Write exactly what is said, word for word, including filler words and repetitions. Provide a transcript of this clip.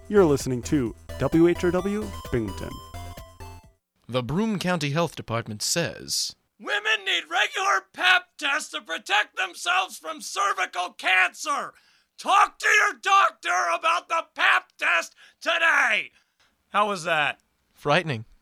You're listening to W H R W Binghamton. The Broome County Health Department says, women need regular pap tests to protect themselves from cervical cancer. Talk to your doctor about the pap test today. How was that? frightening.